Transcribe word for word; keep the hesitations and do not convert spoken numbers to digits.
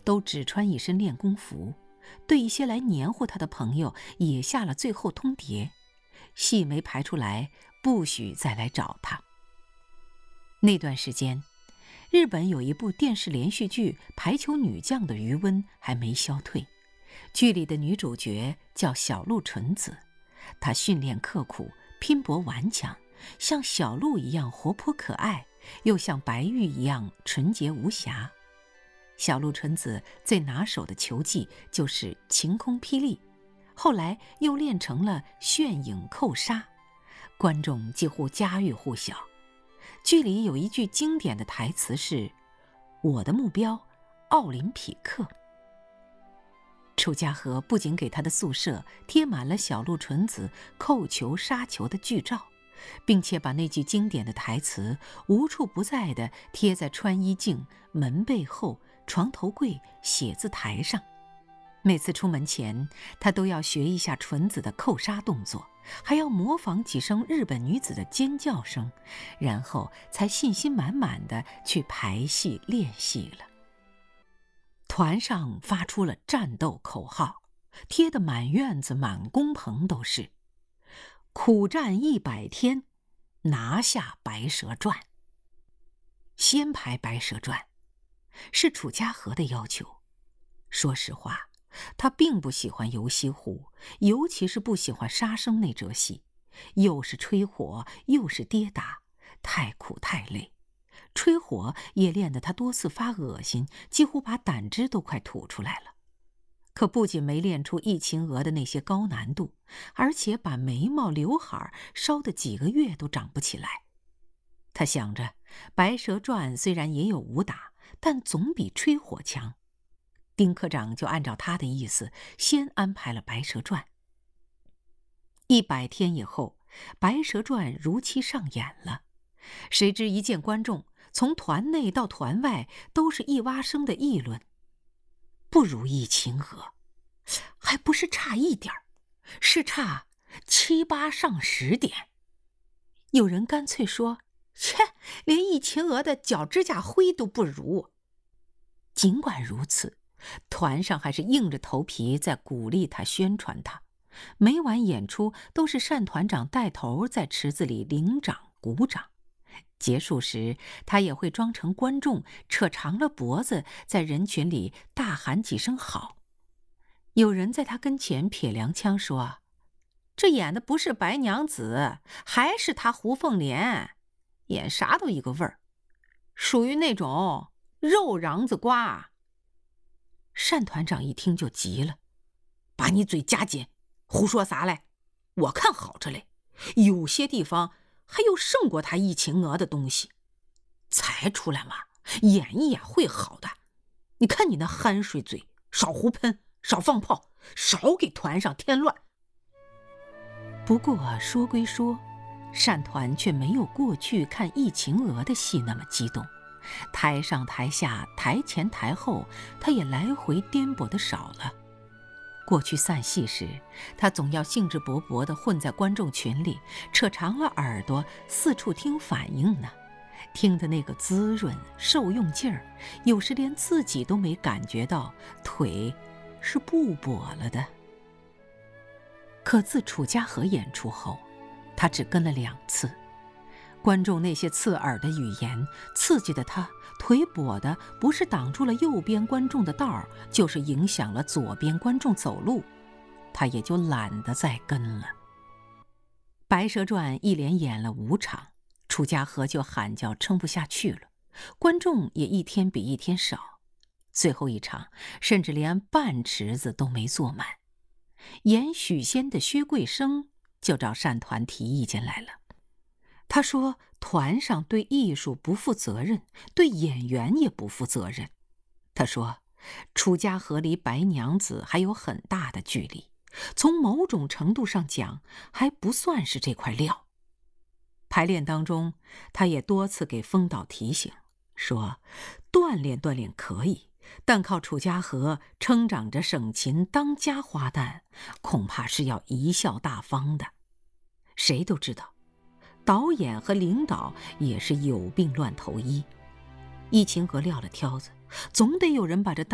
都只穿一身练功服，对一些来黏糊他的朋友也下了最后通牒，戏没排出来，不许再来找他。那段时间，日本有一部电视连续剧《排球女将》的余温还没消退，剧里的女主角叫小鹿纯子，她训练刻苦，拼搏顽强，像小鹿一样活泼可爱，又像白玉一样纯洁无瑕。小鹿纯子最拿手的球技就是晴空霹雳，后来又练成了炫影扣杀，观众几乎家喻户晓。剧里有一句经典的台词是：我的目标，奥林匹克。楚家和不仅给他的宿舍贴满了小鹿纯子扣球杀球的剧照，并且把那句经典的台词无处不在地贴在穿衣镜、门背后、床头柜、写字台上。每次出门前，他都要学一下纯子的扣杀动作，还要模仿几声日本女子的尖叫声，然后才信心满满地去排戏练戏了。团上发出了战斗口号，贴得满院子满工棚都是：苦战一百天，拿下白蛇传。先排白蛇传是楚家和的要求。说实话，他并不喜欢游西湖，尤其是不喜欢杀生那折戏，又是吹火又是跌打，太苦太累。吹火也练得他多次发恶心，几乎把胆汁都快吐出来了。可不仅没练出易秦娥的那些高难度，而且把眉毛刘海烧得几个月都长不起来。他想着，白蛇传虽然也有武打，但总比吹火强。丁科长就按照他的意思，先安排了白蛇传。一百天以后，白蛇传如期上演了。谁知一见观众，从团内到团外都是一洼声的议论，不如易秦娥，还不是差一点儿，是差七八上十点。有人干脆说，切，连易秦娥的脚指甲灰都不如。尽管如此，团上还是硬着头皮在鼓励他、宣传他。每晚演出都是单团长带头在池子里领掌鼓掌，结束时他也会装成观众，扯长了脖子在人群里大喊几声好。有人在他跟前撇凉腔说，这演的不是白娘子，还是他胡凤莲，演啥都一个味儿，属于那种肉瓤子瓜。单团长一听就急了，把你嘴夹紧，胡说啥来？我看好着嘞，有些地方还有胜过他易秦娥的东西。才出来嘛，演一演会好的。你看你那酣水嘴，少胡喷，少放炮，少给团上添乱。不过说归说，单团却没有过去看易秦娥的戏那么激动。台上台下台前台后，他也来回颠簸的少了。过去散戏时，他总要兴致勃勃地混在观众群里，扯长了耳朵四处听反应呢，听得那个滋润受用劲儿，有时连自己都没感觉到腿是不跛了的。可自楚家和演出后，他只跟了两次。观众那些刺耳的语言刺激的他，腿跛的不是挡住了右边观众的道，就是影响了左边观众走路，他也就懒得再跟了。白蛇传一连演了五场，楚家和就喊叫撑不下去了，观众也一天比一天少，最后一场甚至连半池子都没坐满。演许仙的薛贵生就找单团提意见来了。他说团上对艺术不负责任，对演员也不负责任。他说楚家和离白娘子还有很大的距离，从某种程度上讲还不算是这块料。排练当中，他也多次给风导提醒，说锻炼锻炼可以，但靠楚家和撑长着省琴当家花旦，恐怕是要贻笑大方的。谁都知道导演和领导也是有病乱投医，易秦娥撂了挑子，总得有人把这